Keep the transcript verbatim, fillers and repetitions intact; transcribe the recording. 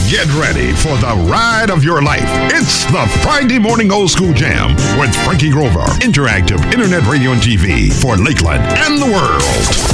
Get ready for the ride of your life. It's the Friday Morning Old School Jam with Frankie Grover. Interactive internet radio and T V for Lakeland and the world.